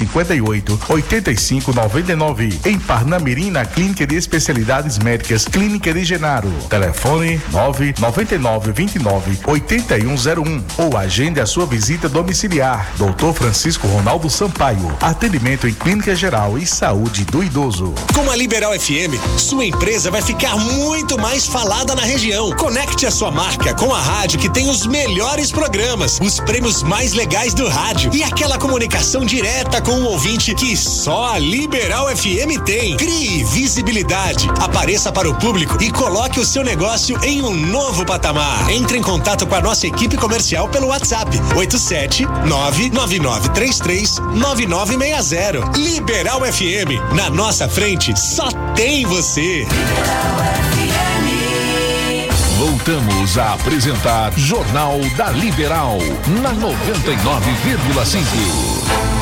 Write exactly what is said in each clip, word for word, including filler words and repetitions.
cinquenta e oito, oitenta e cinco, noventa e nove. Em Parnamirim, na Clínica de Especialidades Médicas Clínica de Genaro. Telefone nove nove nove, vinte e nove, oitenta e um zero um ou agende a sua visita domiciliar. doutor Francisco Ronaldo Sampaio. Atendimento em Clínica Geral e Saúde do Idoso. Com a Liberal F M, sua empresa vai ficar muito mais falada na região. Conecte a sua marca com a rádio que tem os melhores programas, os prêmios mais legais do rádio e aquela comunicação direta com o ouvinte que só a Liberal F M tem. Crie visibilidade, apareça para o público e coloque o seu negócio em um novo patamar. Entre em contato com a nossa equipe comercial pelo WhatsApp oito sete nove nove nove três três nove nove seis zero. Liberal F M, na nossa frente só tem você. Voltamos a apresentar Jornal da Liberal na noventa e nove vírgula cinco.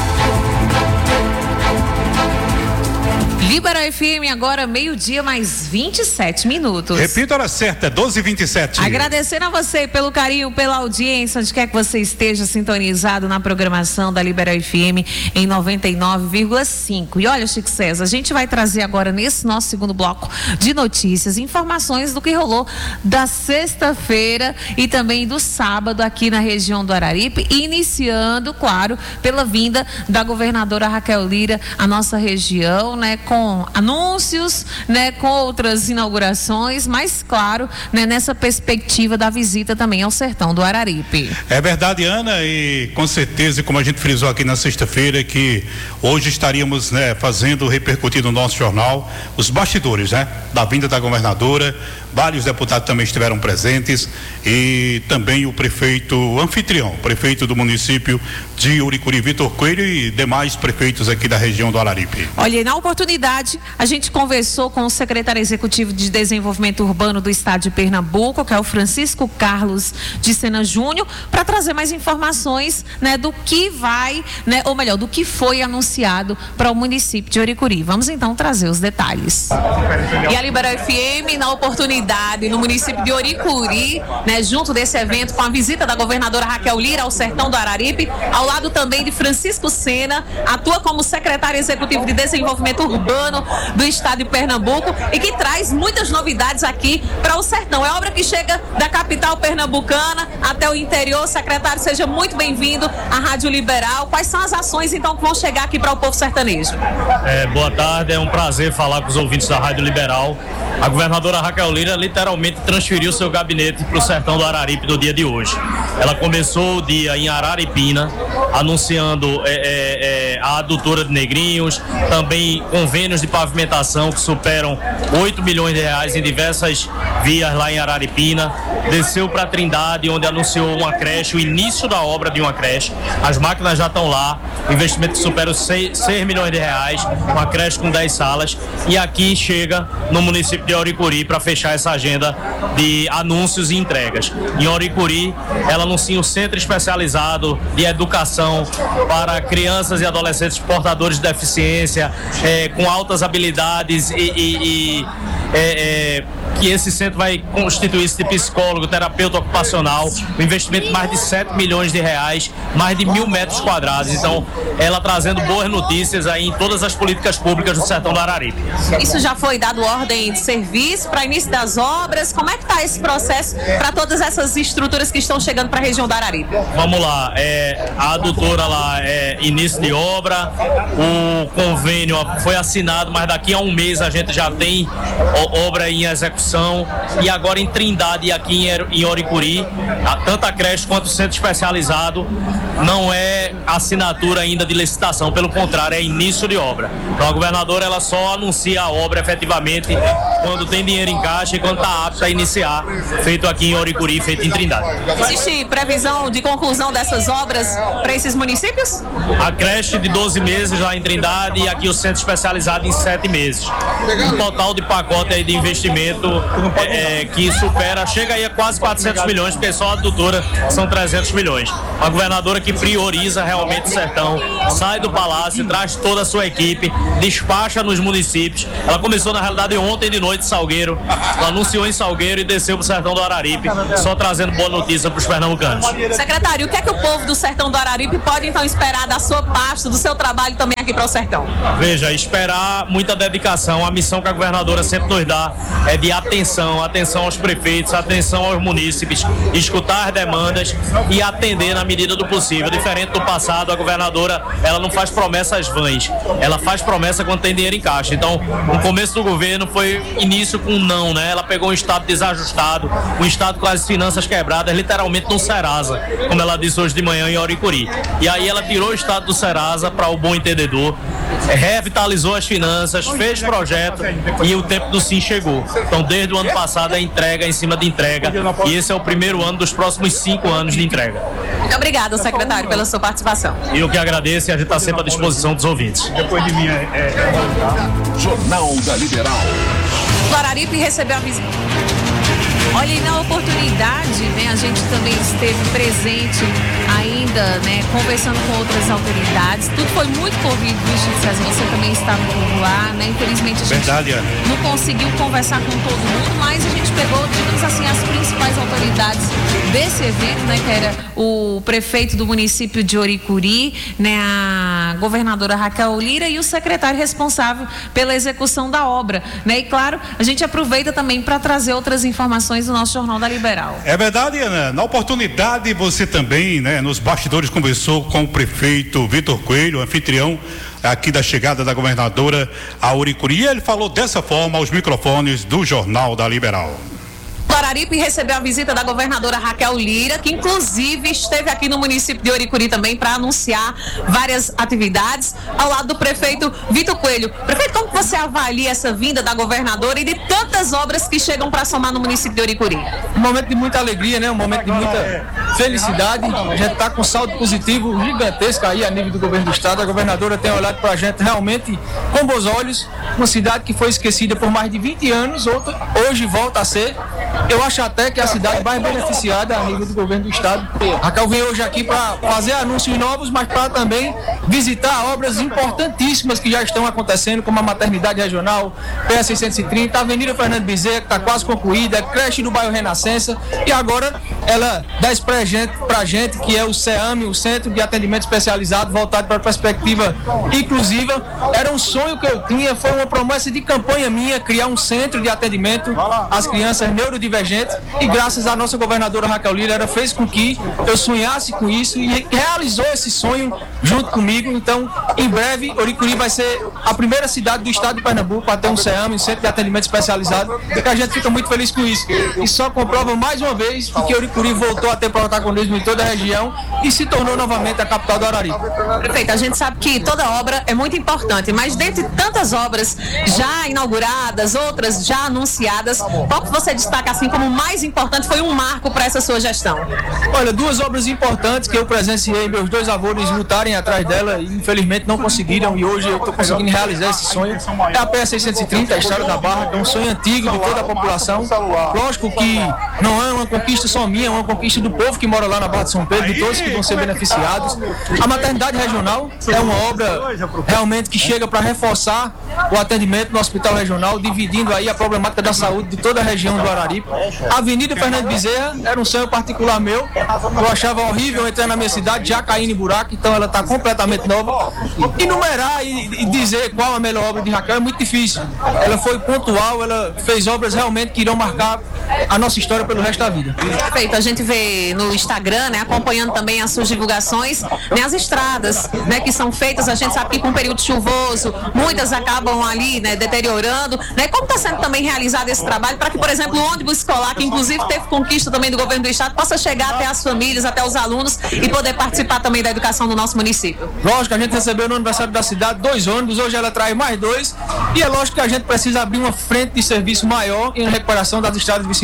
Liberal F M, agora meio-dia mais vinte e sete minutos. Repita a hora certa, doze e vinte e sete. Agradecendo a você pelo carinho, pela audiência, onde quer que você esteja sintonizado na programação da Liberal F M em noventa e nove vírgula cinco. E olha, Chico César, a gente vai trazer agora nesse nosso segundo bloco de notícias, informações do que rolou da sexta-feira e também do sábado aqui na região do Araripe, iniciando, claro, pela vinda da governadora Raquel Lira à nossa região, né, com com anúncios, né, com outras inaugurações, mas claro, né, nessa perspectiva da visita também ao sertão do Araripe. É verdade, Ana, e com certeza, como a gente frisou aqui na sexta-feira, que hoje estaríamos, né, fazendo repercutir no nosso jornal os bastidores, né, da vinda da governadora. Vários deputados também estiveram presentes e também o prefeito anfitrião, prefeito do município de Uricuri, Vitor Coelho, e demais prefeitos aqui da região do Araripe. Olha, na oportunidade, a gente conversou com o secretário executivo de Desenvolvimento Urbano do Estado de Pernambuco, que é o Francisco Carlos de Sena Júnior, para trazer mais informações, né, do que vai, né, ou melhor, do que foi anunciado para o município de Uricuri. Vamos então trazer os detalhes. E a Liberal F M, na oportunidade, no município de Uricuri, né, junto desse evento, com a visita da governadora Raquel Lira ao sertão do Araripe, ao lado também de Francisco Sena, atua como secretário executivo de Desenvolvimento Urbano do Estado de Pernambuco e que traz muitas novidades aqui para o sertão. É obra que chega da capital pernambucana até o interior. Secretário, seja muito bem-vindo à Rádio Liberal. Quais são as ações, então, que vão chegar aqui para o povo sertanejo? É, boa tarde, é um prazer falar com os ouvintes da Rádio Liberal. A governadora Raquel Lira literalmente transferiu seu gabinete para o sertão do Araripe no dia de hoje. Ela começou o dia em Araripina, anunciando é, é, é, a adutora de Negrinhos, também convênios de pavimentação que superam oito milhões de reais em diversas vias lá em Araripina. Desceu para Trindade, onde anunciou uma creche, o início da obra de uma creche. As máquinas já estão lá, investimento que supera os seis milhões de reais, uma creche com dez salas. E aqui chega no município de Uricuri para fechar essa agenda de anúncios e entregas. Em Uricuri, ela anuncia um centro especializado de educação para crianças e adolescentes portadores de deficiência, é, com altas habilidades e, e, e é, é, que esse centro vai constituir-se de psicólogo, terapeuta ocupacional, um investimento de mais de sete milhões de reais, mais de mil metros quadrados. Então, ela trazendo boas notícias aí em todas as políticas públicas do sertão do Araripe. Isso já foi dado ordem de serviço para início das obras? Como é que está esse processo para todas essas estruturas que estão chegando para a região do Araripe? Vamos lá, é, a adutora lá é início de obra, o convênio foi assinado, mas daqui a um mês a gente já tem obra em execução, e agora em Trindade e aqui em Uricuri, tanto a creche quanto o centro especializado não é assinatura ainda de licitação, pelo contrário, é início de obra. Então a governadora, ela só anuncia a obra efetivamente quando tem dinheiro em caixa e quando está apta a iniciar, feito aqui em Uricuri, feito em Trindade. Existe previsão de conclusão dessas obras para esses municípios? A creche de doze meses lá em Trindade e aqui o centro especializado em sete meses. Um total de pacote montante aí de investimento é, é, que supera, chega aí a quase quatrocentos milhões, porque só a adutora são trezentos milhões. Uma governadora que prioriza realmente o sertão, sai do palácio, traz toda a sua equipe, despacha nos municípios. Ela começou na realidade ontem de noite em Salgueiro, ela anunciou em Salgueiro e desceu pro sertão do Araripe, só trazendo boa notícia para os pernambucanos. Secretário, o que é que o povo do sertão do Araripe pode então esperar da sua pasta, do seu trabalho também aqui para o sertão? Veja, esperar muita dedicação. A missão que a governadora sempre nos dá é de atenção, atenção aos prefeitos, atenção aos munícipes, escutar as demandas e atender na medida do possível. Diferente do passado, a governadora, ela não faz promessas vãs, ela faz promessa quando tem dinheiro em caixa. Então, no começo do governo foi início com um não, né? Ela pegou um estado desajustado, um estado com as finanças quebradas, literalmente no Serasa, como ela disse hoje de manhã em Oricuri. E aí ela tirou o estado do Serasa para o bom entendedor, revitalizou as finanças, fez projeto e o tempo do sim chegou. Então, desde o ano passado é entrega em cima de entrega e esse é o primeiro ano dos próximos cinco anos de entrega. Muito obrigada, secretário, pela sua participação. E eu que agradeço e a gente está sempre à disposição dos ouvintes. Depois de mim é, é... Jornal da Liberal. O Araripe recebeu a visita. Olha, e na oportunidade, né, a gente também esteve presente ainda, né, conversando com outras autoridades. Tudo foi muito corrido, Chico César, você também estava por lá, né? Infelizmente a gente Verdade, Ana. não conseguiu conversar com todo mundo, mas a gente pegou, digamos assim, as principais autoridades desse evento, né, que era o prefeito do município de Oricuri, né, a governadora Raquel Lira e o secretário responsável pela execução da obra, né? E claro, a gente aproveita também para trazer outras informações do nosso Jornal da Liberal. É verdade, Ana. Na oportunidade, você também, né, nos bastidores conversou com o prefeito Vitor Coelho, anfitrião aqui da chegada da governadora a Oricuri. E ele falou dessa forma aos microfones do Jornal da Liberal. Araripe recebeu a visita da governadora Raquel Lira, que inclusive esteve aqui no município de Oricuri também para anunciar várias atividades, ao lado do prefeito Vitor Coelho. Prefeito, como você avalia essa vinda da governadora e de tantas obras que chegam para somar no município de Oricuri? Um momento de muita alegria, né? Um momento de muita felicidade. A gente está com um saldo positivo gigantesco aí a nível do governo do estado. A governadora tem olhado para a gente realmente com bons olhos. Uma cidade que foi esquecida por mais de vinte anos, outra, hoje volta a ser. Eu acho até que é a cidade mais beneficiada a nível do governo do estado. A Raquel veio hoje aqui para fazer anúncios novos, mas para também visitar obras importantíssimas que já estão acontecendo, como a maternidade regional, P S seiscentos e trinta, a Avenida Fernando Bezerra, que está quase concluída, a creche do bairro Renascença, e agora ela dá isso para a gente, que é o CEAME, o Centro de Atendimento Especializado, voltado para a perspectiva inclusiva. Era um sonho que eu tinha, foi uma promessa de campanha minha, criar um centro de atendimento às crianças neurodivergentes, e graças à nossa governadora Raquel Lira, ela fez com que eu sonhasse com isso e realizou esse sonho junto comigo. Então, em breve, Oricuri vai ser a primeira cidade do estado de Pernambuco a ter um CEAME, um Centro de Atendimento Especializado, e a gente fica muito feliz com isso. E só comprova mais uma vez que Oricuri voltou a ter protagonismo em toda a região e se tornou novamente a capital do Araripe. Prefeito, a gente sabe que toda obra é muito importante, mas dentre tantas obras já inauguradas, outras já anunciadas, qual que você destaca assim como mais importante, foi um marco para essa sua gestão? Olha, duas obras importantes que eu presenciei meus dois avós lutarem atrás dela e infelizmente não conseguiram, e hoje eu estou conseguindo realizar esse sonho. É a P S seiscentos e trinta, a Estrada da Barra, que é um sonho antigo de toda a população. Lógico que não é uma conquista só minha, é uma conquista do povo que mora lá na Barra de São Pedro, de todos que vão ser beneficiados. A maternidade regional é uma obra realmente que chega para reforçar o atendimento no hospital regional, dividindo aí a problemática da saúde de toda a região do Araripe. A Avenida Fernando Bezerra era um sonho particular meu. Eu achava horrível entrar na minha cidade já caindo em buraco, então ela está completamente nova. Enumerar e, e dizer qual a melhor obra de Raquel é muito difícil. Ela foi pontual, ela fez obras realmente que irão marcar a nossa história pelo resto da vida. Perfeito, a gente vê no Instagram, né, acompanhando também as suas divulgações, né, as estradas, né, que são feitas, a gente sabe que com o período chuvoso, muitas acabam ali, né, deteriorando, né, como está sendo também realizado esse trabalho para que, por exemplo, o ônibus escolar, que inclusive teve conquista também do governo do estado, possa chegar até as famílias, até os alunos e poder participar também da educação do nosso município. Lógico, a gente recebeu no aniversário da cidade dois ônibus, hoje ela traz mais dois, e é lógico que a gente precisa abrir uma frente de serviço maior em recuperação das estradas vicinais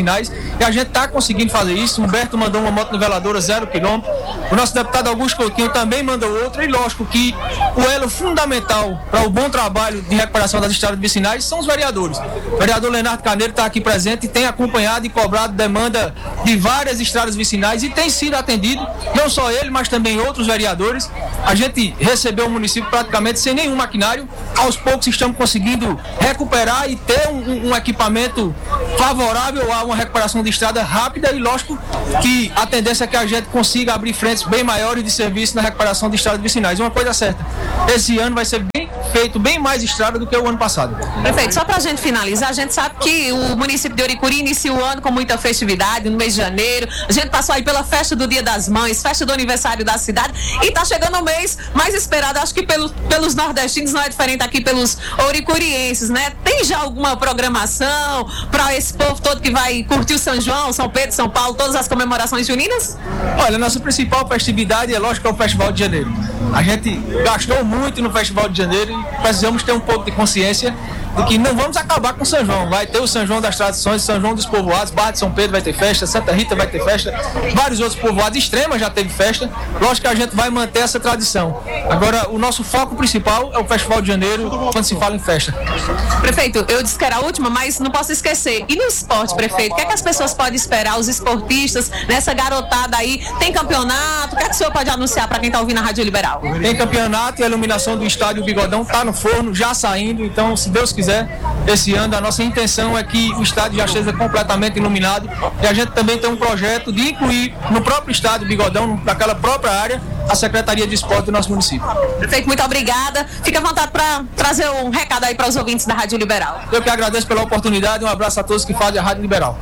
vicinais, e a gente está conseguindo fazer isso. O Humberto mandou uma motoniveladora zero quilômetro, o nosso deputado Augusto Coutinho também mandou outra, e lógico que o elo fundamental para o bom trabalho de recuperação das estradas vicinais são os vereadores. O vereador Leonardo Carneiro está aqui presente e tem acompanhado e cobrado demanda de várias estradas vicinais e tem sido atendido, não só ele, mas também outros vereadores. A gente recebeu o município praticamente sem nenhum maquinário, aos poucos estamos conseguindo recuperar e ter um, um equipamento favorável a uma recuperação de estrada rápida, e lógico que a tendência é que a gente consiga abrir frentes bem maiores de serviço na recuperação de estradas vicinais. Uma coisa certa, esse ano vai ser bem feito, bem mais estrada do que o ano passado. Perfeito, só para a gente finalizar, a gente sabe que o município de Oricuri inicia o ano com muita festividade, no mês de janeiro, a gente passou aí pela festa do Dia das Mães, festa do aniversário da cidade, e está chegando o mês mais esperado, acho que pelos, pelos nordestinos, não é diferente aqui pelos oricurienses, né? Tem já alguma programação para esse povo todo que vai curtir o São João, São Pedro, São Paulo, todas as comemorações juninas? Olha, nossa principal festividade é, lógico, é o Festival de Janeiro. A gente gastou muito no Festival de Janeiro e precisamos ter um pouco de consciência de que não vamos acabar com o São João. Vai ter o São João das Tradições, São João dos Povoados, Barra de São Pedro vai ter festa, Santa Rita vai ter festa, vários outros povoados, Extrema já teve festa. Lógico que a gente vai manter essa tradição. Agora, o nosso foco principal é o Festival de Janeiro, quando se fala em festa. Prefeito, eu disse que era a última, mas não posso esquecer. E no esporte, prefeito, o que é que as pessoas podem esperar, os esportistas, nessa garotada aí? Tem campeonato? O que é que o senhor pode anunciar para quem está ouvindo a Rádio Liberal? Tem campeonato e a iluminação do estádio Bigodão está no forno, já saindo, então, se Deus quiser, esse ano a nossa intenção é que o estádio já esteja completamente iluminado, e a gente também tem um projeto de incluir no próprio estádio Bigodão, naquela própria área, a Secretaria de Esporte do nosso município. Prefeito, muito obrigada. Fique à vontade para trazer um recado aí para os ouvintes da Rádio Liberal. Eu que agradeço pela oportunidade, um abraço a todos que fazem a Rádio Liberal.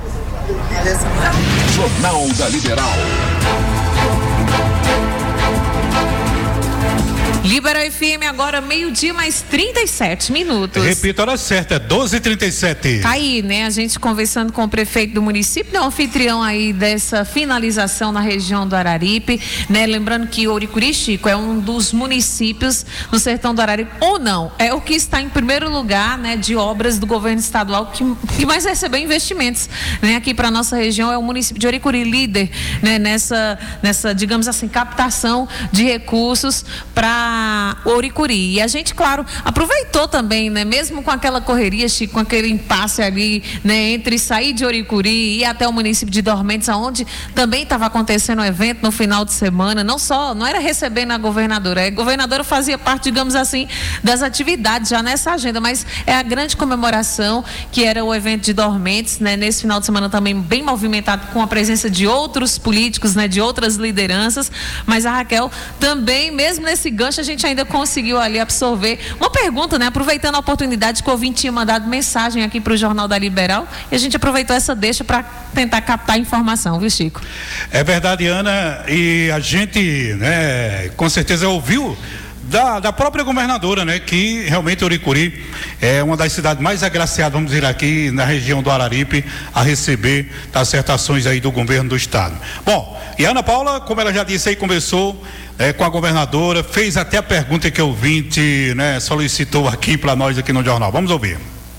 Jornal da Liberal. Liberal F M agora meio-dia mais trinta e sete minutos. Repita a hora certa, é doze e trinta e sete. Tá aí, né? A gente conversando com o prefeito do município, né? O anfitrião aí dessa finalização na região do Araripe, né? Lembrando que Oricuri, Chico, é um dos municípios no sertão do Araripe, ou não, é o que está em primeiro lugar, né? De obras do governo estadual que, que mais recebeu investimentos, né? Aqui para nossa região é o município de Oricuri, líder, né? Nessa, nessa, digamos assim, captação de recursos para Oricuri. E a gente, claro, aproveitou também, né? Mesmo com aquela correria, Chico, com aquele impasse ali, né? Entre sair de Oricuri e ir até o município de Dormentes, onde também estava acontecendo um evento no final de semana, não só, não era recebendo a governadora, a governadora fazia parte, digamos assim, das atividades já nessa agenda, mas é a grande comemoração que era o evento de Dormentes, né? Nesse final de semana também bem movimentado com a presença de outros políticos, né? De outras lideranças, mas a Raquel também, mesmo nesse gancho, a gente ainda conseguiu ali absorver uma pergunta, né? Aproveitando a oportunidade que o ouvinte tinha mandado mensagem aqui para o Jornal da Liberal, e a gente aproveitou essa deixa para tentar captar informação, viu, Chico? É verdade, Ana, e a gente, né, com certeza ouviu Da, da própria governadora, né, que realmente Oricuri é uma das cidades mais agraciadas, vamos dizer aqui, na região do Araripe, a receber das ações aí do governo do estado. Bom, e a Ana Paula, como ela já disse aí, conversou é, com a governadora, fez até a pergunta que o ouvinte, né, solicitou aqui para nós aqui no jornal. Vamos ouvir.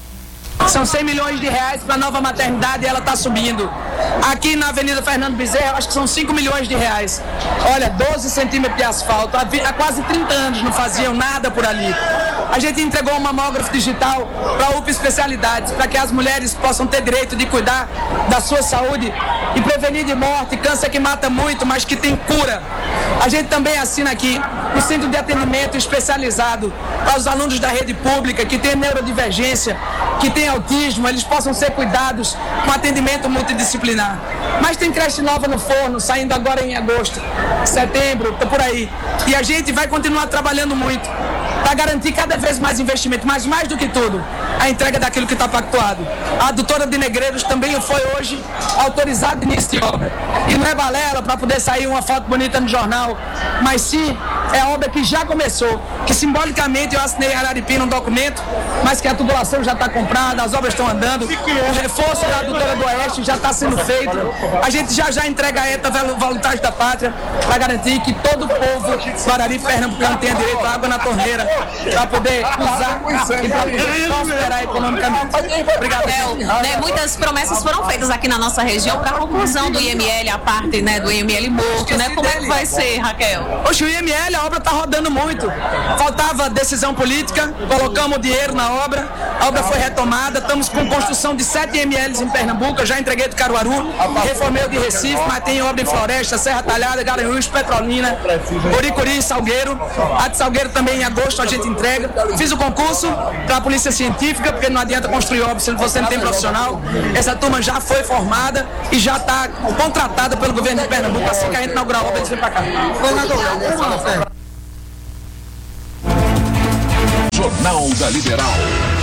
São cem milhões de reais para a nova maternidade e ela está subindo. Aqui na Avenida Fernando Bezerra, acho que são cinco milhões de reais. Olha, doze centímetros de asfalto. Há quase trinta anos não faziam nada por ali. A gente entregou um mamógrafo digital para a U P Especialidades, para que as mulheres possam ter direito de cuidar da sua saúde e prevenir de morte, câncer que mata muito, mas que tem cura. A gente também assina aqui o Centro de Atendimento Especializado para os alunos da rede pública que têm neurodivergência, que têm autismo, eles possam ser cuidados com atendimento multidisciplinar. Mas tem creche nova no forno, saindo agora em agosto, setembro, tá por aí. E a gente vai continuar trabalhando muito para garantir cada vez mais investimento, mas mais do que tudo, a entrega daquilo que está pactuado. A adutora de Negreiros também foi hoje autorizada início de obra. E não é balela para poder sair uma foto bonita no jornal, mas sim é a obra que já começou, que simbolicamente eu assinei em Araripina um documento, mas que a tubulação já está comprada, as obras estão andando, o reforço da adutora do Oeste já está sendo feito. A gente já já entrega a ETA Voluntários da Pátria para garantir que todo o povo do Araripe pernambucano tenha direito à água na torneira para poder usar e para poder prosperar economicamente. Obrigado. É, né, muitas promessas foram feitas aqui na nossa região para a conclusão do I M L, a parte, né, do I M L morto, né? Como é que vai ser, Raquel? Oxe, o I M L, a obra está rodando muito. Faltava decisão política, colocamos o dinheiro na obra, a obra foi retomada, estamos com construção de sete I M Ls em Pernambuco, eu já entreguei do Caruaru, reformei o de Recife, mas tem obra em Floresta, Serra Talhada, Garanhuns, Petrolina, Oricuri e Salgueiro. A de Salgueiro também em agosto a gente entrega. Fiz o concurso para a Polícia Científica, porque não adianta construir obra se você não tem profissional. Essa turma já foi formada e já está contratada pelo governo de Pernambuco. Assim que a gente inaugurar a obra, eles vêm para cá. Jornal da Liberal.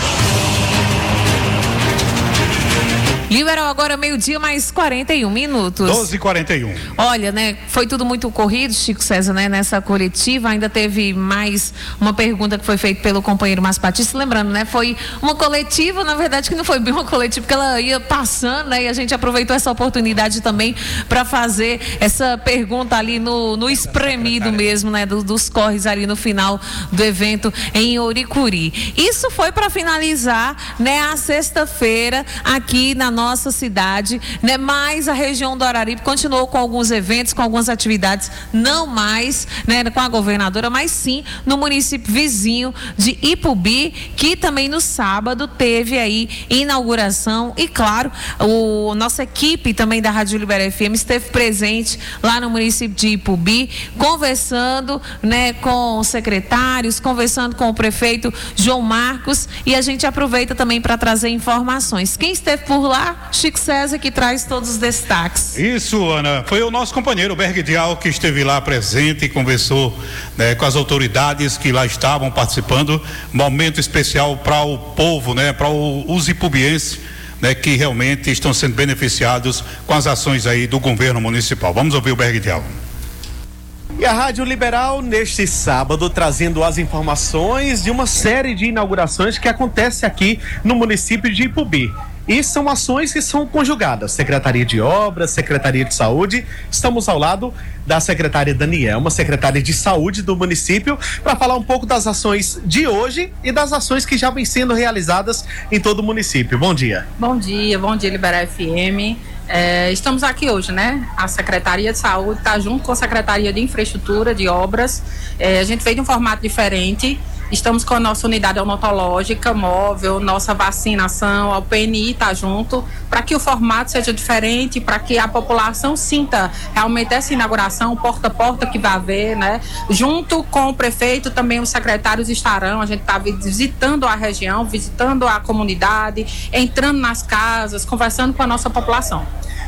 Liberal agora meio-dia mais quarenta e um minutos. doze e quarenta e um. Olha, né, foi tudo muito corrido, Chico César, né, nessa coletiva. Ainda teve mais uma pergunta que foi feita pelo companheiro Márcio Batista. Lembrando, né, foi uma coletiva, na verdade que não foi bem uma coletiva, porque ela ia passando, né, e a gente aproveitou essa oportunidade também para fazer essa pergunta ali no, no espremido mesmo, né, do, dos corres ali no final do evento em Oricuri. Isso foi para finalizar, né, a sexta-feira aqui na nossa cidade, né? Mas a região do Araripe continuou com alguns eventos, com algumas atividades, não mais, né, com a governadora, mas sim no município vizinho de Ipubi, que também no sábado teve aí inauguração e, claro, o nossa equipe também da Rádio Liberal F M esteve presente lá no município de Ipubi, conversando, né, com os secretários, conversando com o prefeito João Marcos, e a gente aproveita também para trazer informações. Quem esteve por lá? Chico César, que traz todos os destaques. Isso, Ana, foi o nosso companheiro Berg Dial que esteve lá presente e conversou, né, com as autoridades que lá estavam participando. Momento especial para o povo, né, para os ipubienses, né, que realmente estão sendo beneficiados com as ações aí do governo municipal. Vamos ouvir o Berg Dial. E a Rádio Liberal, neste sábado, trazendo as informações de uma série de inaugurações que acontece aqui no município de Ipubi. E são ações que são conjugadas. Secretaria de Obras, Secretaria de Saúde. Estamos ao lado da secretária Danielma, secretária de Saúde do município, para falar um pouco das ações de hoje e das ações que já vêm sendo realizadas em todo o município. Bom dia. Bom dia, bom dia Liberal F M. É, estamos aqui hoje, né? A Secretaria de Saúde está junto com a Secretaria de Infraestrutura, de Obras. É, a gente veio de um formato diferente. Estamos com a nossa unidade odontológica móvel, nossa vacinação, a U P N I está junto, para que o formato seja diferente, para que a população sinta realmente essa inauguração, porta a porta que vai haver, né? Junto com o prefeito, também os secretários estarão, a gente está visitando a região, visitando a comunidade, entrando nas casas, conversando com a nossa população.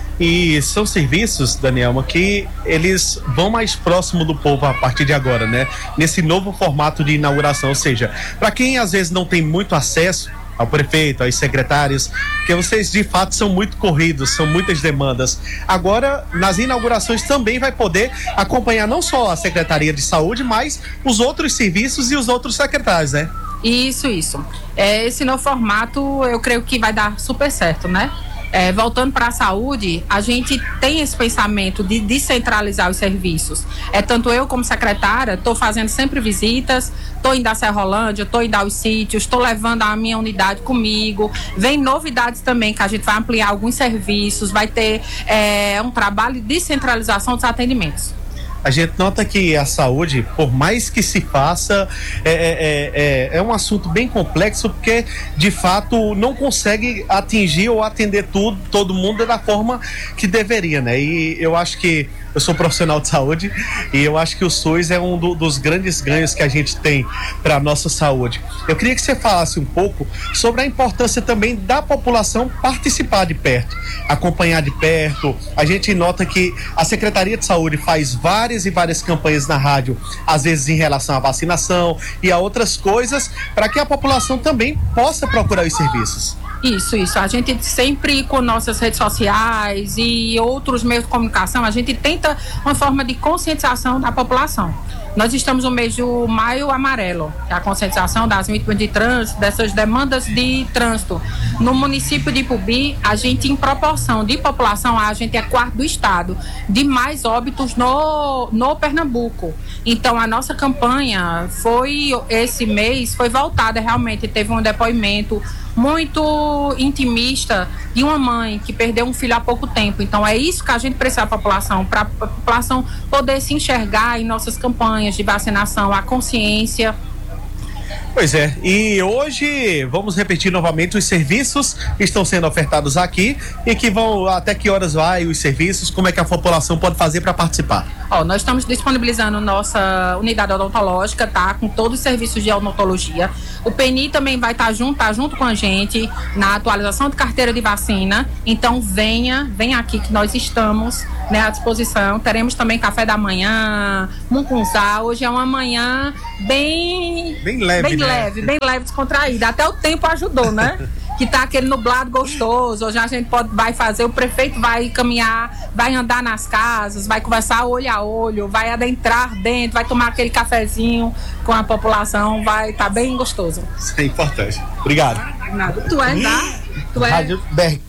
E são serviços, Danielma, que eles vão mais próximo do povo a partir de agora, né? Nesse novo formato de inauguração, ou seja, para quem às vezes não tem muito acesso ao prefeito, aos secretários, que vocês de fato são muito corridos, são muitas demandas. Agora, nas inaugurações também vai poder acompanhar não só a Secretaria de Saúde, mas os outros serviços e os outros secretários, né? Isso, isso. É, esse novo formato, eu creio que vai dar super certo, né? É, voltando para a saúde, a gente tem esse pensamento de descentralizar os serviços. É, tanto eu como secretária, estou fazendo sempre visitas, estou indo a Serrolândia, estou indo aos sítios, estou levando a minha unidade comigo. Vem novidades também, que a gente vai ampliar alguns serviços, vai ter é, um trabalho de descentralização dos atendimentos. A gente nota que a saúde, por mais que se faça, é, é, é, é um assunto bem complexo, porque de fato não consegue atingir ou atender tudo, todo mundo da forma que deveria, né? E eu acho que eu sou profissional de saúde e eu acho que o SUS é um do, dos grandes ganhos que a gente tem para a nossa saúde. Eu queria que você falasse um pouco sobre a importância também da população participar de perto, acompanhar de perto. A gente nota que a Secretaria de Saúde faz várias e várias campanhas na rádio, às vezes em relação à vacinação e a outras coisas, para que a população também possa procurar os serviços. Isso, isso. A gente sempre, com nossas redes sociais e outros meios de comunicação, a gente tenta uma forma de conscientização da população. Nós estamos no mês do Maio Amarelo, que é a conscientização das vítimas de trânsito, dessas demandas de trânsito. No município de Ipubi, a gente, em proporção de população, a gente é quarto do estado de mais óbitos no, no Pernambuco. Então, a nossa campanha foi, esse mês, foi voltada realmente, teve um depoimento muito intimista de uma mãe que perdeu um filho há pouco tempo. Então é isso que a gente precisa da população, para a população poder se enxergar em nossas campanhas de vacinação, a consciência. Pois é, e hoje vamos repetir novamente os serviços que estão sendo ofertados aqui e que vão, até que horas vai os serviços, como é que a população pode fazer para participar? Ó, nós estamos disponibilizando nossa unidade odontológica, tá? Com todos os serviços de odontologia. O P N I também vai estar junto, tá junto com a gente na atualização de carteira de vacina. Então venha, venha aqui que nós estamos, né, à disposição. Teremos também café da manhã, mucunzá. Hoje é uma manhã bem... Bem leve, bem né? leve, bem leve, descontraída. Até o tempo ajudou, né? Que tá aquele nublado gostoso. Hoje a gente pode, vai fazer, o prefeito vai caminhar, vai andar nas casas, vai conversar olho a olho, vai adentrar dentro, vai tomar aquele cafezinho com a população, vai estar tá bem gostoso. Isso é importante. Obrigado. Nada. Tu é da... Tu é... Rádio B R